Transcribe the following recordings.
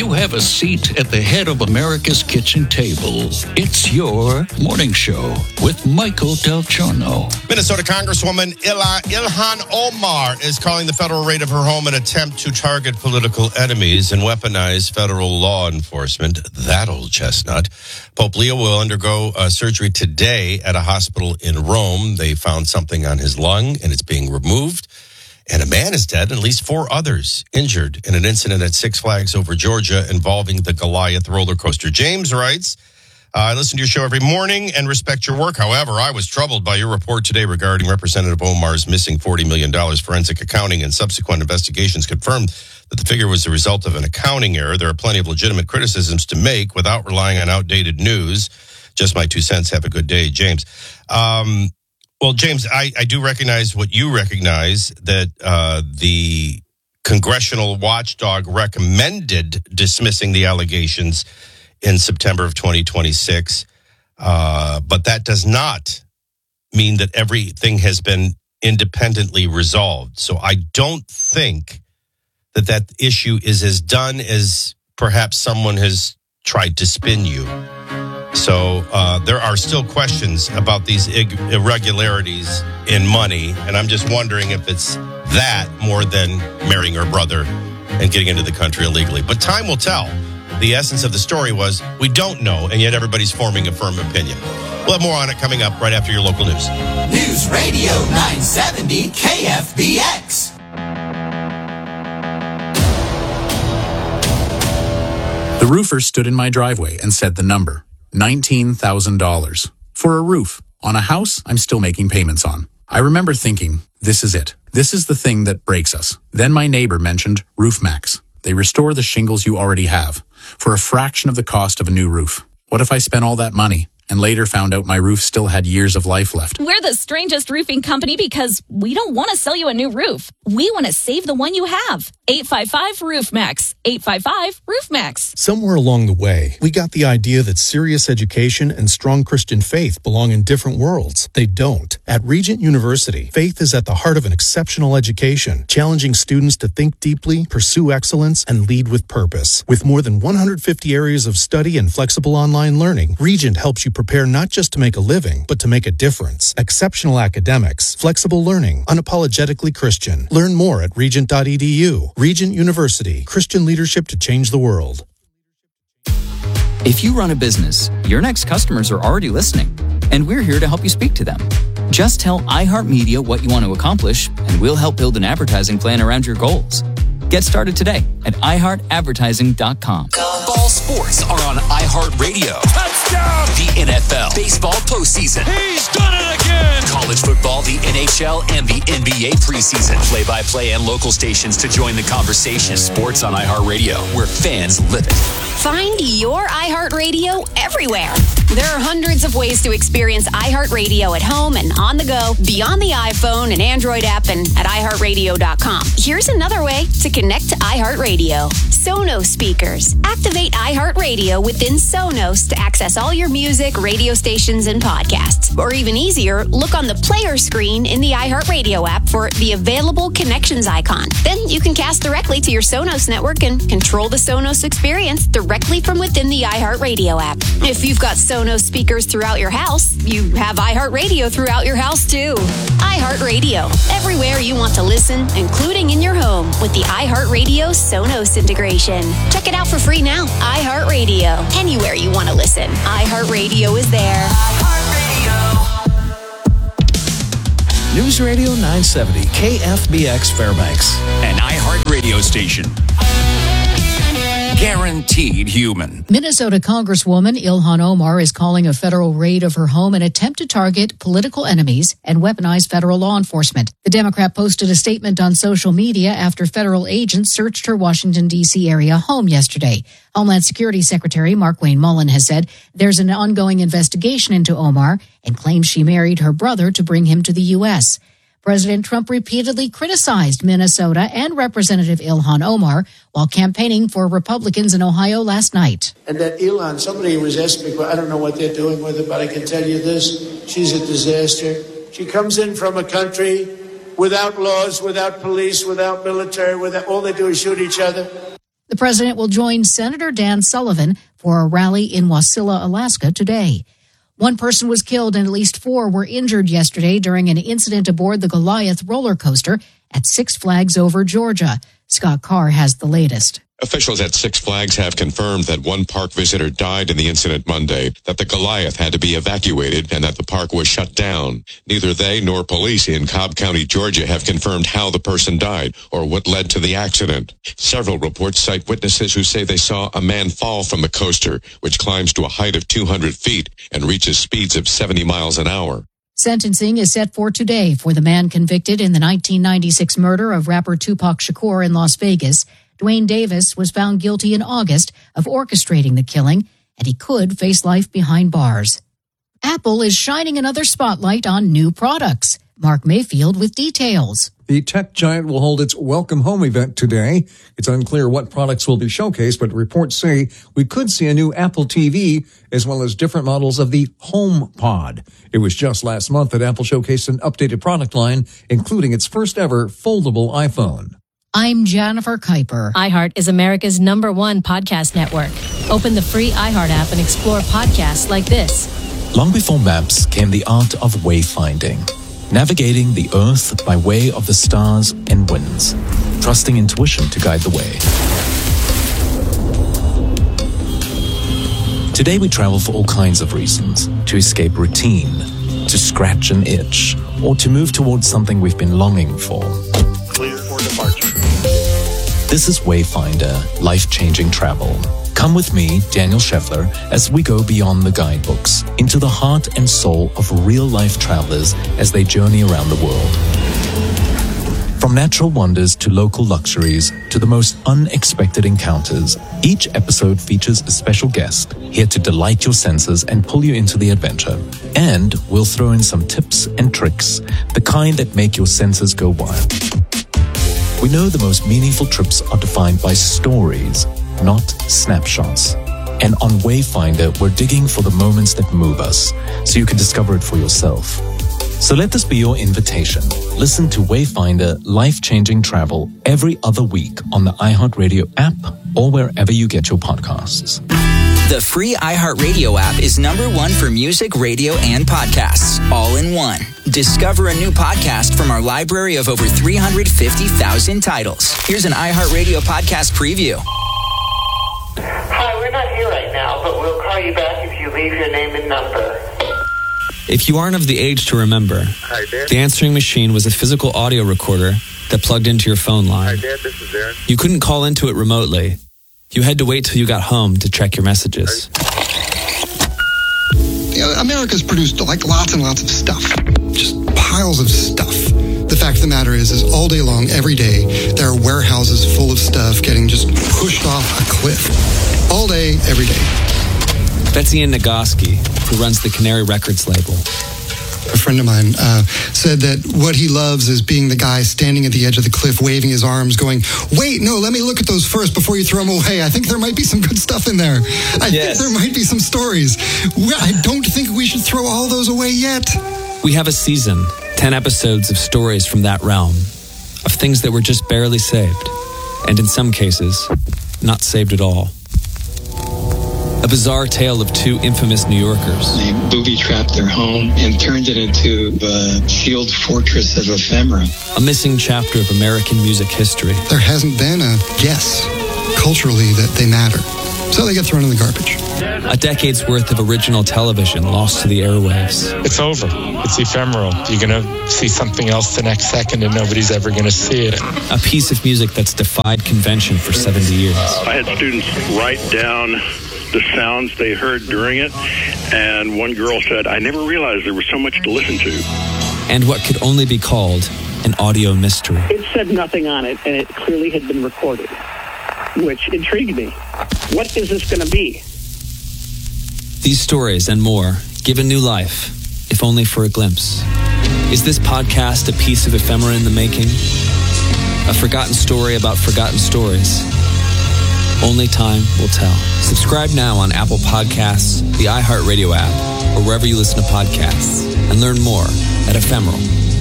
you have a seat at the head of America's kitchen table. It's your morning show with Michael Del Giorno. Minnesota Congresswoman Ilhan Omar is calling the federal raid of her home an attempt to target political enemies and weaponize federal law enforcement. That old chestnut. Pope Leo will undergo surgery today at a hospital in Rome. They found something on his lung, and it's being removed. And a man is dead, and at least 4 others injured in an incident at Six Flags over Georgia involving the Goliath roller coaster. James writes, I listen to your show every morning and respect your work. However, I was troubled by your report today regarding Representative Omar's missing $40 million. Forensic accounting and subsequent investigations confirmed that the figure was the result of an accounting error. There are plenty of legitimate criticisms to make without relying on outdated news. Just my 2 cents. Have a good day, James. Well, James, I do recognize what you recognize, that the congressional watchdog recommended dismissing the allegations in September of 2026. But that does not mean that everything has been independently resolved. So I don't think that issue is as done as perhaps someone has tried to spin you. So there are still questions about these irregularities in money, and I'm just wondering if it's that more than marrying her brother and getting into the country illegally. But time will tell. The essence of the story was we don't know, and yet everybody's forming a firm opinion. We'll have more on it coming up right after your local news. News Radio 970 KFBX. The roofer stood in my driveway and said the number. $19,000 for a roof on a house I'm still making payments on. I remember thinking, this is it. This is the thing that breaks us. Then my neighbor mentioned RoofMax. They restore the shingles you already have for a fraction of the cost of a new roof. What if I spent all that money and later found out my roof still had years of life left? We're the strangest roofing company because we don't want to sell you a new roof. We want to save the one you have. 855-ROOF-MAX. 855-ROOF-MAX. Somewhere along the way, we got the idea that serious education and strong Christian faith belong in different worlds. They don't. At Regent University, faith is at the heart of an exceptional education, challenging students to think deeply, pursue excellence, and lead with purpose. With more than 150 areas of study and flexible online learning, Regent helps you prepare not just to make a living, but to make a difference. Exceptional academics, flexible learning, unapologetically Christian. Learn more at regent.edu. Regent University, Christian leadership to change the world. If you run a business, your next customers are already listening, and we're here to help you speak to them. Just tell iHeartMedia what you want to accomplish, and we'll help build an advertising plan around your goals. Get started today at iHeartAdvertising.com. Fall sports are on iHeartRadio. Touchdown! The NFL, baseball postseason. He's done it again! College football, the NHL, and the NBA preseason. Play-by-play and local stations to join the conversation. Sports on iHeartRadio, where fans live it. Find your iHeartRadio everywhere. There are hundreds of ways to experience iHeartRadio at home and on the go, beyond the iPhone and Android app, and at iHeartRadio.com. Here's another way to connect to iHeartRadio. Sonos speakers. Activate iHeartRadio within Sonos to access all your music, radio stations, and podcasts. Or even easier, look on the player screen in the iHeartRadio app for the available connections icon. Then you can cast directly to your Sonos network and control the Sonos experience directly from within the iHeartRadio app. If you've got Sonos speakers throughout your house, you have iHeartRadio throughout your house too. iHeartRadio. Everywhere you want to listen, including in your home with the iHeartRadio Sonos integration. Check it out for free now. iHeartRadio. Anywhere you want to listen, iHeartRadio is there. News Radio 970 KFBX Fairbanks, an iHeartRadio station. Guaranteed human. Minnesota Congresswoman Ilhan Omar is calling a federal raid of her home an attempt to target political enemies and weaponize federal law enforcement. The Democrat posted a statement on social media after federal agents searched her Washington, D.C. area home yesterday. Homeland Security Secretary Markwayne Mullin has said there's an ongoing investigation into Omar and claims she married her brother to bring him to the U.S. President Trump repeatedly criticized Minnesota and Representative Ilhan Omar while campaigning for Republicans in Ohio last night. And that Ilhan, somebody was asking me, I don't know what they're doing with her, but I can tell you this, she's a disaster. She comes in from a country without laws, without police, without military, all they do is shoot each other. The president will join Senator Dan Sullivan for a rally in Wasilla, Alaska today. One person was killed and at least 4 were injured yesterday during an incident aboard the Goliath roller coaster at Six Flags Over Georgia. Scott Carr has the latest. Officials at Six Flags have confirmed that one park visitor died in the incident Monday, that the Goliath had to be evacuated, and that the park was shut down. Neither they nor police in Cobb County, Georgia, have confirmed how the person died or what led to the accident. Several reports cite witnesses who say they saw a man fall from the coaster, which climbs to a height of 200 feet and reaches speeds of 70 miles an hour. Sentencing is set for today for the man convicted in the 1996 murder of rapper Tupac Shakur in Las Vegas. Dwayne Davis was found guilty in August of orchestrating the killing, and he could face life behind bars. Apple is shining another spotlight on new products. Mark Mayfield with details. The tech giant will hold its Welcome Home event today. It's unclear what products will be showcased, but reports say we could see a new Apple TV as well as different models of the HomePod. It was just last month that Apple showcased an updated product line, including its first ever foldable iPhone. I'm Jennifer Kuiper. iHeart is America's #1 podcast network. Open the free iHeart app and explore podcasts like this. Long before maps came the art of wayfinding, navigating the earth by way of the stars and winds, trusting intuition to guide the way. Today we travel for all kinds of reasons, to escape routine, to scratch an itch, or to move towards something we've been longing for. Clear for departure. This is Wayfinder, life-changing travel. Come with me, Daniel Scheffler, as we go beyond the guidebooks, into the heart and soul of real-life travelers as they journey around the world. From natural wonders to local luxuries to the most unexpected encounters, each episode features a special guest here to delight your senses and pull you into the adventure. And we'll throw in some tips and tricks, the kind that make your senses go wild. We know the most meaningful trips are defined by stories, not snapshots. And on Wayfinder, we're digging for the moments that move us, so you can discover it for yourself. So let this be your invitation. Listen to Wayfinder Life-Changing Travel every other week on the iHeartRadio app or wherever you get your podcasts. The free iHeartRadio app is #1 for music, radio, and podcasts, all in one. Discover a new podcast from our library of over 350,000 titles. Here's an iHeartRadio podcast preview. Hi, we're not here right now, but we'll call you back if you leave your name and number. If you aren't of the age to remember, Hi, Dad. the answering machine was a physical audio recorder that plugged into your phone line. Hi, Dad. This is Aaron. You couldn't call into it remotely. You had to wait till you got home to check your messages. America's produced like lots and lots of stuff. Just piles of stuff. The fact of the matter is all day long, every day, there are warehouses full of stuff getting just pushed off a cliff. All day, every day. Betsy Ann Nagoski, who runs the Canary Records label. A friend of mine said that what he loves is being the guy standing at the edge of the cliff, waving his arms, going, wait, no, let me look at those first before you throw them away. I think there might be some good stuff in there. I think there might be some stories. I don't think we should throw all those away yet. We have a season, 10 episodes of stories from that realm, of things that were just barely saved, and in some cases, not saved at all. A bizarre tale of two infamous New Yorkers. They booby-trapped their home and turned it into a sealed fortress of ephemera. A missing chapter of American music history. There hasn't been a guess culturally that they matter. So they get thrown in the garbage. A decade's worth of original television lost to the airwaves. It's over. It's ephemeral. You're going to see something else the next second and nobody's ever going to see it. A piece of music that's defied convention for 70 years. I had students write down the sounds they heard during it, and one girl said, I never realized there was so much to listen to. And what could only be called an audio mystery. It said nothing on it, and it clearly had been recorded, which intrigued me. What is this going to be? These stories and more give a new life, if only for a glimpse. Is this podcast a piece of ephemera in the making? A forgotten story about forgotten stories? Only time will tell. Subscribe now on Apple Podcasts, the iHeartRadio app, or wherever you listen to podcasts, and learn more at ephemeral.com.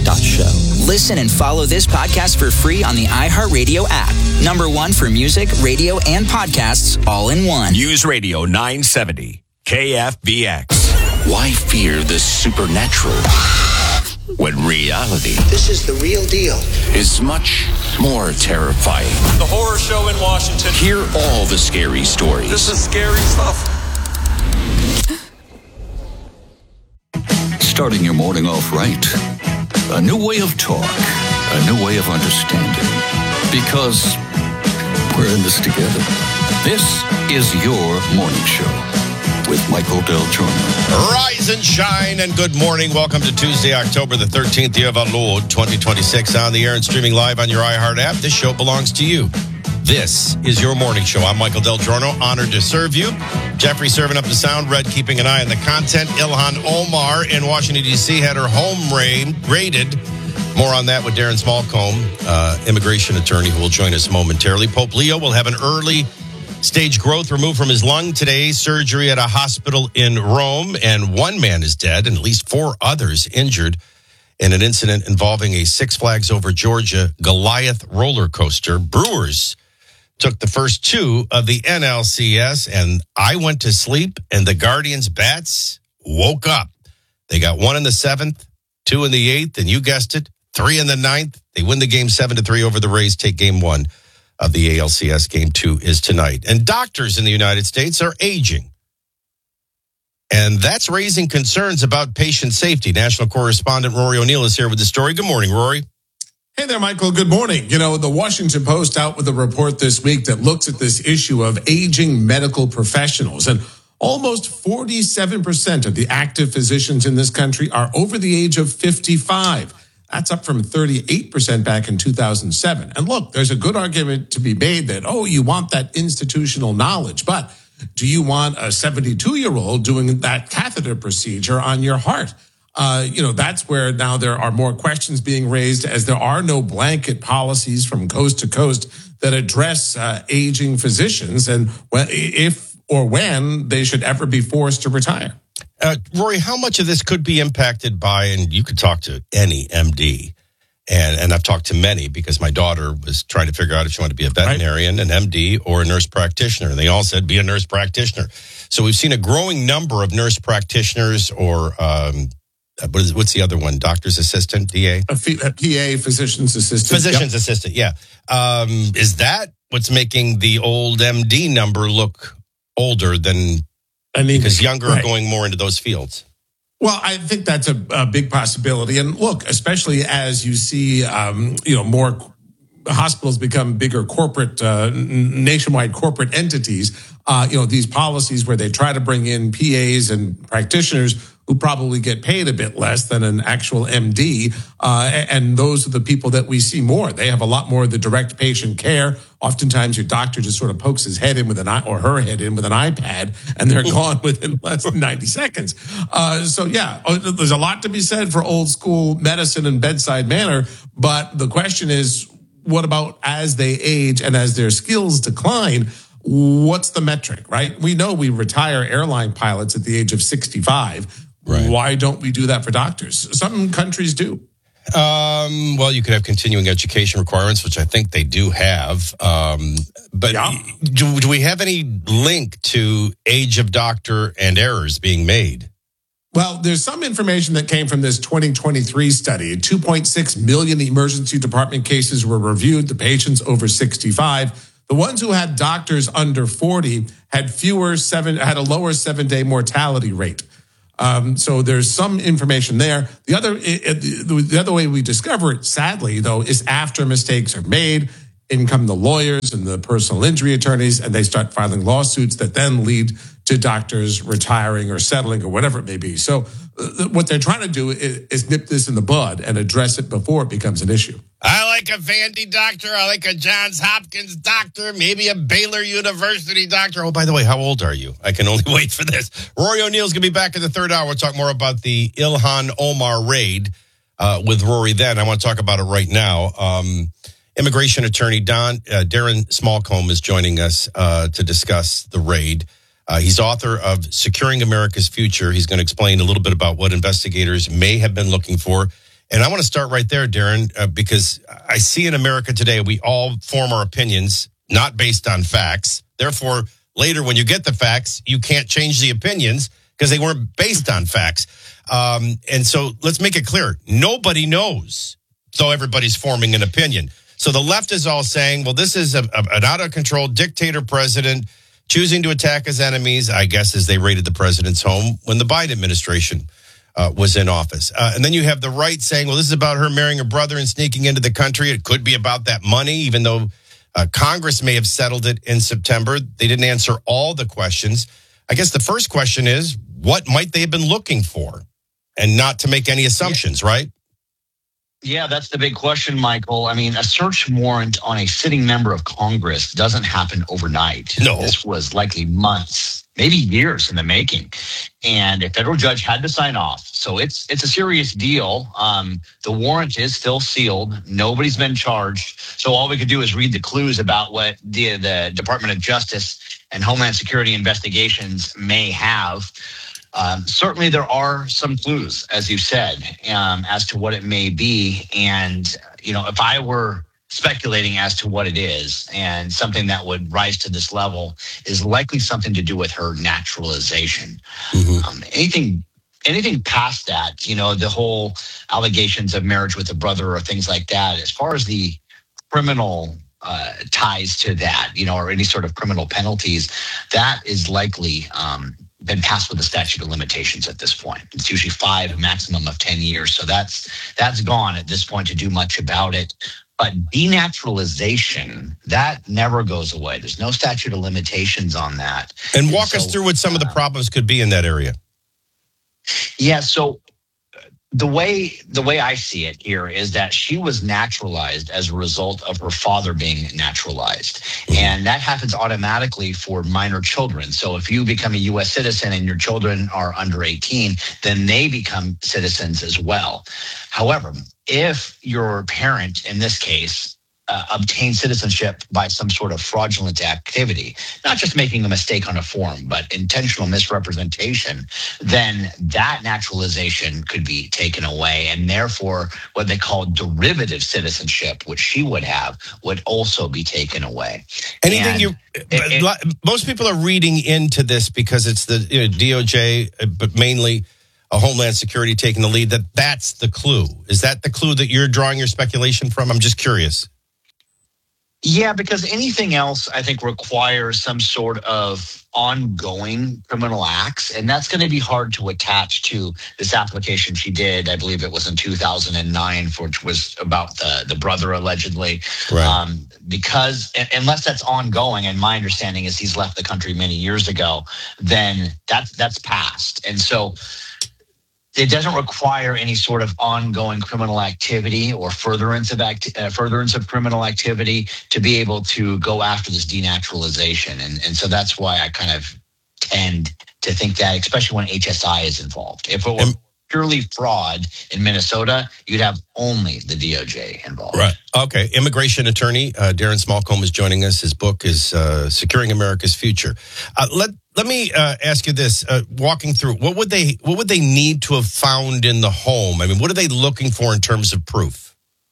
iHeart.show. Listen and follow this podcast for free on the iHeartRadio app. Number one for music, radio, and podcasts all in one. News Radio 970, KFBX. Why fear the supernatural when reality... This is the real deal. ...is much more terrifying? The horror show in Washington. Hear all the scary stories. This is scary stuff. Starting your morning off right. A new way of talk. A new way of understanding. Because we're in this together. This is your morning show with Michael Del Giorno. Rise and shine and good morning. Welcome to Tuesday, October the 13th, year of our Lord, 2026. On the air and streaming live on your iHeart app. This show belongs to you. This is your morning show. I'm Michael Del Giorno, honored to serve you. Jeffrey serving up the sound, Red keeping an eye on the content. Ilhan Omar in Washington, D.C. had her home raided. More on that with Darren Smallcomb, immigration attorney, who will join us momentarily. Pope Leo will have an early stage growth removed from his lung today. Surgery at a hospital in Rome. And one man is dead and at least 4 others injured in an incident involving a Six Flags Over Georgia Goliath roller coaster. Brewers took the first 2 of the NLCS, and I went to sleep, and the Guardians bats woke up. They got 1 in the 7th, 2 in the 8th, and you guessed it, 3 in the 9th. They win the game 7-3 over the Rays, take game 1 of the ALCS. Game 2 is tonight. And doctors in the United States are aging, and that's raising concerns about patient safety. National correspondent Rory O'Neill is here with the story. Good morning, Rory. Hey there, Michael. Good morning. You know, the Washington Post out with a report this week that looks at this issue of aging medical professionals. And almost 47% of the active physicians in this country are over the age of 55. That's up from 38% back in 2007. And look, there's a good argument to be made that, you want that institutional knowledge. But do you want a 72-year-old doing that catheter procedure on your heart? That's where now there are more questions being raised, as there are no blanket policies from coast to coast that address aging physicians and if or when they should ever be forced to retire. Rory, how much of this could be impacted by, and you could talk to any MD, and I've talked to many because my daughter was trying to figure out if she wanted to be a veterinarian, an MD, or a nurse practitioner. And they all said, be a nurse practitioner. So we've seen a growing number of nurse practitioners or what's the other one? Doctor's assistant, DA? A PA, physician's assistant. Physician's assistant, yeah. Is that what's making the old MD number look older than, because younger are going more into those fields? Well, I think that's a big possibility. And look, especially as you see, more hospitals become bigger corporate, nationwide corporate entities, these policies where they try to bring in PAs and practitioners who probably get paid a bit less than an actual MD. And those are the people that we see more. They have a lot more of the direct patient care. Oftentimes your doctor just sort of pokes his head in with an or her head in with an iPad, and they're gone within less than 90 seconds. There's a lot to be said for old school medicine and bedside manner. But the question is, what about as they age and as their skills decline? What's the metric, right? We know we retire airline pilots at the age of 65. Right. Why don't we do that for doctors? Some countries do. Well, you could have continuing education requirements, which I think they do have. But do we have any link to age of doctor and errors being made? Well, there's some information that came from this 2023 study. 2.6 million emergency department cases were reviewed. The patients over 65. The ones who had doctors under 40 had a lower 7-day mortality rate. So there's some information there. The other way we discover it, sadly, though, is after mistakes are made. In come the lawyers and the personal injury attorneys, and they start filing lawsuits that then lead to doctors retiring or settling or whatever it may be. So what they're trying to do is nip this in the bud and address it before it becomes an issue. I like a Vandy doctor. I like a Johns Hopkins doctor, maybe a Baylor University doctor. Oh, by the way, how old are you? I can only wait for this. Rory O'Neill's going to be back in the third hour. We'll talk more about the Ilhan Omar raid with Rory then. I want to talk about it right now. Immigration attorney Darren Smallcomb is joining us to discuss the raid. He's author of Securing America's Future. He's going to explain a little bit about what investigators may have been looking for And I want to start right there, Darren, because I see in America today, we all form our opinions not based on facts. Therefore, later when you get the facts, you can't change the opinions because they weren't based on facts. And so let's make it clear. Nobody knows. So everybody's forming an opinion. So the left is all saying, well, this is an out-of-control dictator president choosing to attack his enemies, I guess, as they raided the president's home when the Biden administration was in office. And then you have the right saying, well, this is about her marrying her brother and sneaking into the country. It could be about that money, even though Congress may have settled it in September. They didn't answer all the questions. I guess the first question is, what might they have been looking for? And not to make any assumptions, right? Yeah, that's the big question, Michael. I mean, a search warrant on a sitting member of Congress doesn't happen overnight. No. This was likely months, maybe years in the making. And a federal judge had to sign off. So it's a serious deal. The warrant is still sealed. Nobody's been charged. So all we could do is read the clues about what the Department of Justice and Homeland Security investigations may have. Certainly there are some clues, as you said, as to what it may be. And, if I were speculating as to what it is, and something that would rise to this level is likely something to do with her naturalization. Mm-hmm. Anything past that, the whole allegations of marriage with a brother or things like that, as far as the criminal ties to that, or any sort of criminal penalties, that is likely been passed with a statute of limitations at this point. It's usually 5, a maximum of 10 years. So that's gone at this point to do much about it. But denaturalization, that never goes away. There's no statute of limitations on that. And walk us through what some of the problems could be in that area. Yeah, so the way I see it here is that she was naturalized as a result of her father being naturalized. And that happens automatically for minor children. So if you become a U.S. citizen and your children are under 18, then they become citizens as well. However, if your parent, in this case, obtained citizenship by some sort of fraudulent activity, not just making a mistake on a form, but intentional misrepresentation, then that naturalization could be taken away. And therefore, what they call derivative citizenship, which she would have, would also be taken away. Most people are reading into this because it's the DOJ, but mainly Homeland Security taking the lead, that's the clue. Is that the clue that you're drawing your speculation from? I'm just curious. Yeah, because anything else, I think, requires some sort of ongoing criminal acts. And that's going to be hard to attach to this application she did. I believe it was in 2009, which was about the brother, allegedly. Right. Because unless that's ongoing, and my understanding is he's left the country many years ago, then that's passed. And so it doesn't require any sort of ongoing criminal activity or furtherance of criminal activity to be able to go after this denaturalization. And so that's why I kind of tend to think that, especially when HSI is involved. If it were purely fraud in Minnesota, you'd have only the DOJ involved. Right. Okay. Immigration attorney Darren Smallcombe is joining us. His book is Securing America's Future. Let me ask you this: walking through, what would they need to have found in the home? I mean, what are they looking for in terms of proof?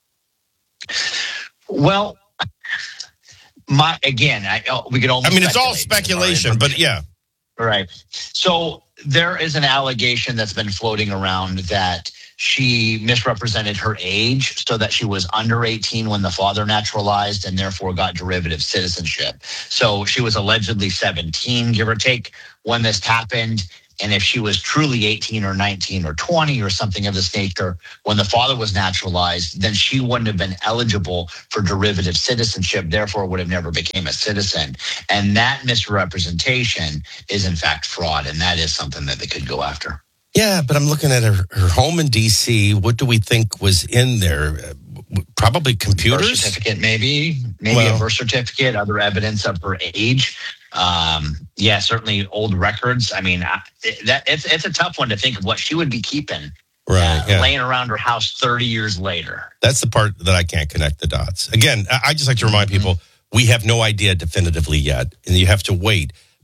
Well, we could almost. I mean, it's all speculation, but yeah. Right. So there is an allegation that's been floating around that she misrepresented her age so that she was under 18 when the father naturalized and therefore got derivative citizenship. So she was allegedly 17, give or take, when this happened. And if she was truly 18 or 19 or 20 or something of this nature when the father was naturalized, then she wouldn't have been eligible for derivative citizenship, therefore would have never became a citizen. And that misrepresentation is in fact fraud, and that is something that they could go after. Yeah, but I'm looking at her home in D.C. What do we think was in there? Probably computers? Birth certificate, maybe a birth certificate, other evidence of her age. Certainly old records. I mean, it's a tough one to think of what she would be keeping laying around her house 30 years later. That's the part that I can't connect the dots. Again, I just like to remind people, we have no idea definitively yet, and you have to wait.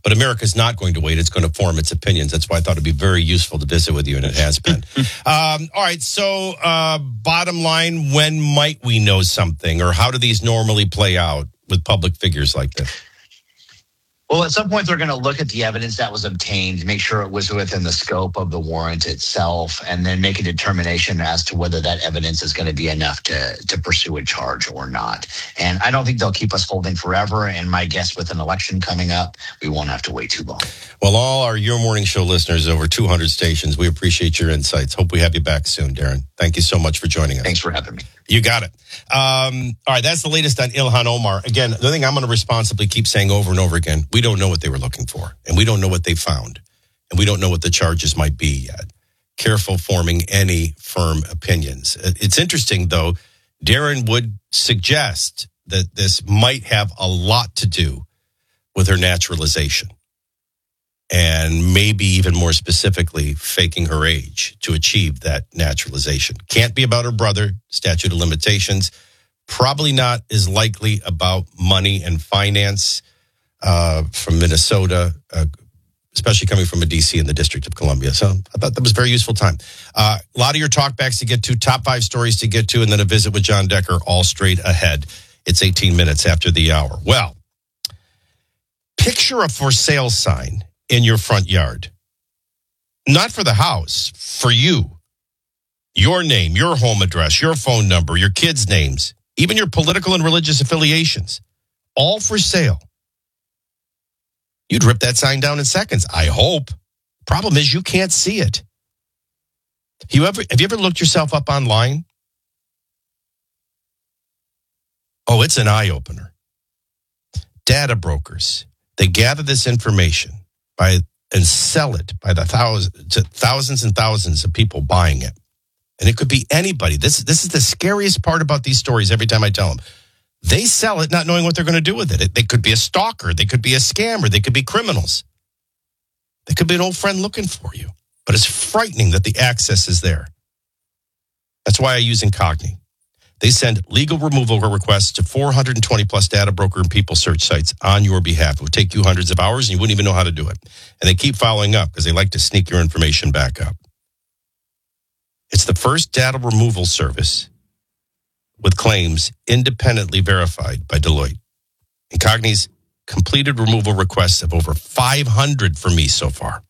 But America's not going to wait. It's going to form its opinions. That's why I thought it'd be very useful to visit with you, and it has been. All right, so bottom line, when might we know something, or how do these normally play out with public figures like this? Well, at some point, they're going to look at the evidence that was obtained, make sure it was within the scope of the warrant itself, and then make a determination as to whether that evidence is going to be enough to pursue a charge or not. And I don't think they'll keep us holding forever. And my guess, with an election coming up, we won't have to wait too long. Well, all our Your Morning Show listeners, over 200 stations, we appreciate your insights. Hope we have you back soon, Darren. Thank you so much for joining us. Thanks for having me. You got it. All right, that's the latest on Ilhan Omar. Again, the thing I'm going to responsibly keep saying over and over again, we don't know what they were looking for, and we don't know what they found, and we don't know what the charges might be yet. Careful forming any firm opinions. It's interesting, though, Darren would suggest that this might have a lot to do with her naturalization, and maybe even more specifically, faking her age to achieve that naturalization. Can't be about her brother, statute of limitations. Probably not as likely about money and finance from Minnesota, especially coming from a DC in the District of Columbia. So I thought that was a very useful time. A lot of your talkbacks to get to, top 5 stories to get to, and then a visit with John Decker all straight ahead. It's 18 minutes after the hour. Well, picture a for sale sign in your front yard. Not for the house, for you. Your name, your home address, your phone number, your kids' names, even your political and religious affiliations, all for sale. You'd rip that sign down in seconds, I hope. Problem is, you can't see it. Have you ever looked yourself up online? Oh, it's an eye-opener. Data brokers, they gather this information and sell it by the thousands and thousands of people buying it. And it could be anybody. This is the scariest part about these stories every time I tell them. They sell it not knowing what they're going to do with it. They could be a stalker. They could be a scammer. They could be criminals. They could be an old friend looking for you. But it's frightening that the access is there. That's why I use Incogni. They send legal removal requests to 420 plus data broker and people search sites on your behalf. It would take you hundreds of hours and you wouldn't even know how to do it. And they keep following up because they like to sneak your information back up. It's the first data removal service with claims independently verified by Deloitte. Incogni's completed removal requests of over 500 for me so far.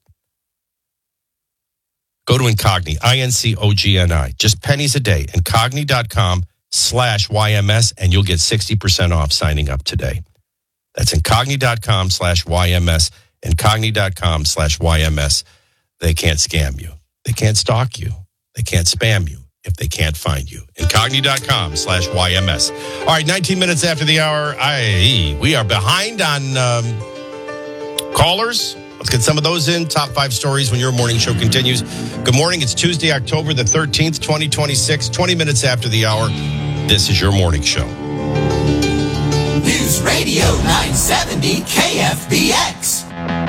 Go to Incogni, INCOGNI, just pennies a day, incogni.com/YMS, and you'll get 60% off signing up today. That's incogni.com/YMS, incogni.com/YMS. They can't scam you. They can't stalk you. They can't spam you if they can't find you. Incogni.com/YMS. All right, 19 minutes after the hour. We are behind on callers. Let's get some of those in. Top 5 stories when your morning show continues. Good morning. It's Tuesday, October the 13th, 2026. 20 minutes after the hour. This is your morning show. News Radio 970 KFBX.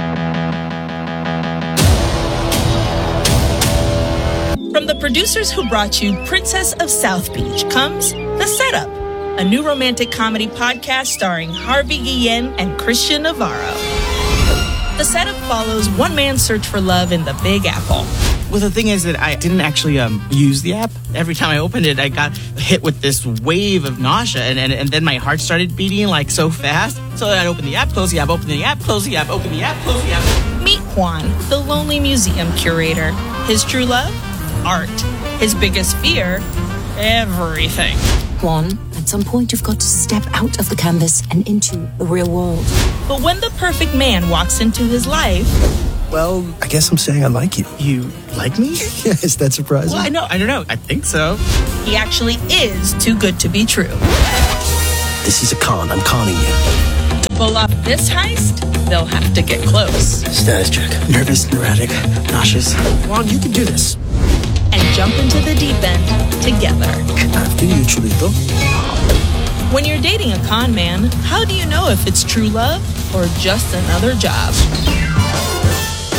From the producers who brought you Princess of South Beach comes The Setup, a new romantic comedy podcast starring Harvey Guillen and Christian Navarro. The Setup follows one man's search for love in the Big Apple. Well, the thing is that I didn't actually use the app. Every time I opened it, I got hit with this wave of nausea, and then my heart started beating like so fast. So I opened the app, closed the app, opened the app, closed the app, opened the app, closed the app. Meet Juan, the lonely museum curator. His true love? Art. His biggest fear? Everything. Juan, at some point you've got to step out of the canvas and into the real world. But when the perfect man walks into his life... Well, I guess I'm saying I like you. You like me? Yeah, is that surprising? Well, I don't know. I think so. He actually is too good to be true. This is a con. I'm conning you. To pull off this heist, they'll have to get close. Status check. Nervous, erratic, nauseous. Juan, you can do this. And jump into the deep end together. After you, Chulito. When you're dating a con man, how do you know if it's true love or just another job? Listen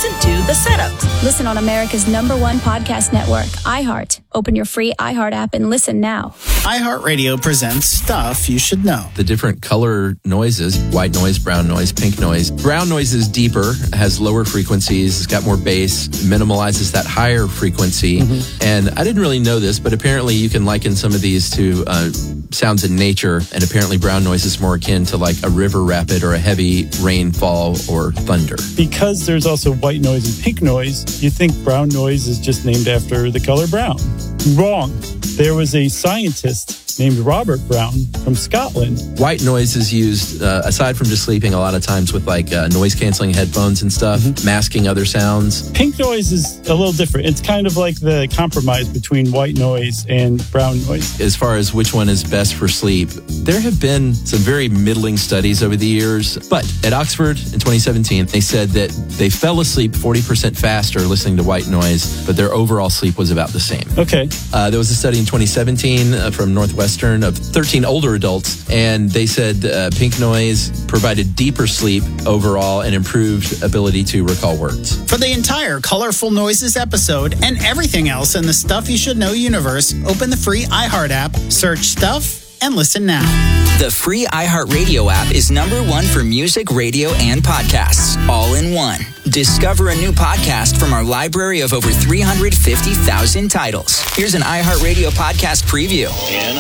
Listen to The Setup. Listen on America's #1 podcast network, iHeart. Open your free iHeart app and listen now. iHeartRadio presents Stuff You Should Know. The different color noises, white noise, brown noise, pink noise. Brown noise is deeper, has lower frequencies, it's got more bass, minimalizes that higher frequency. And I didn't really know this, but apparently you can liken some of these to sounds in nature, and apparently brown noise is more akin to like a river rapid or a heavy rainfall or thunder. Because there's also white noise and pink noise, you think brown noise is just named after the color brown. Wrong. There was a scientist named Robert Brown from Scotland. White noise is used, aside from just sleeping, a lot of times with like noise-canceling headphones and stuff, masking other sounds. Pink noise is a little different. It's kind of like the compromise between white noise and brown noise. As far as which one is best for sleep, there have been some very middling studies over the years, but at Oxford in 2017, they said that they fell asleep 40% faster listening to white noise, but their overall sleep was about the same. Okay. There was a study in 2017 from Northwestern of 13 older adults, and they said pink noise provided deeper sleep overall and improved ability to recall words. For the entire Colorful Noises episode and everything else in the Stuff You Should Know universe, open the free iHeart app, search Stuff, and listen now. The free iHeartRadio app is #1 for music, radio, and podcasts, all in one. Discover a new podcast from our library of over 350,000 titles. Here's an iHeartRadio podcast preview. In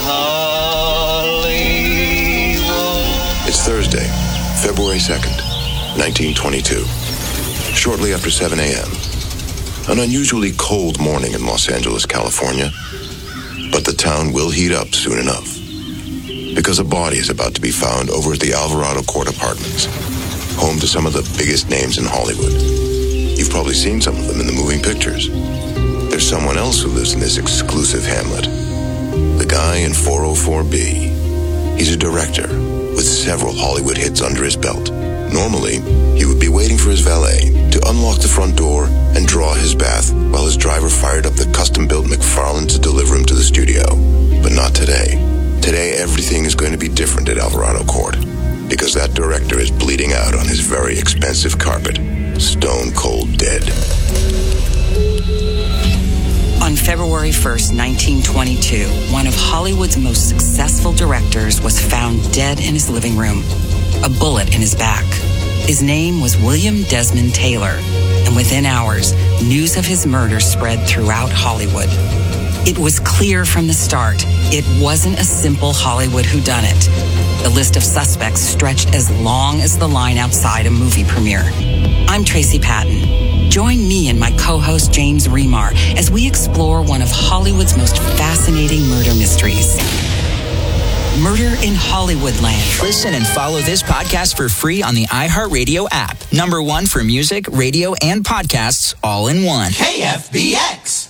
Hollywood. It's Thursday, February 2nd, 1922. Shortly after 7 a.m. An unusually cold morning in Los Angeles, California. But the town will heat up soon enough, because a body is about to be found over at the Alvarado Court Apartments, home to some of the biggest names in Hollywood. You've probably seen some of them in the moving pictures. There's someone else who lives in this exclusive hamlet. The guy in 404B. He's a director with several Hollywood hits under his belt. Normally, he would be waiting for his valet to unlock the front door and draw his bath while his driver fired up the custom-built McFarlane to deliver him to the studio. But not today. Today, everything is going to be different at Alvarado Court, because that director is bleeding out on his very expensive carpet, stone cold dead. On February 1st, 1922, one of Hollywood's most successful directors was found dead in his living room, a bullet in his back. His name was William Desmond Taylor, and within hours, news of his murder spread throughout Hollywood. It was clear from the start, it wasn't a simple Hollywood whodunit. The list of suspects stretched as long as the line outside a movie premiere. I'm Tracy Patton. Join me and my co-host James Remar as we explore one of Hollywood's most fascinating murder mysteries. Murder in Hollywoodland. Listen and follow this podcast for free on the iHeartRadio app. #1 for music, radio, and podcasts, all in one. KFBX.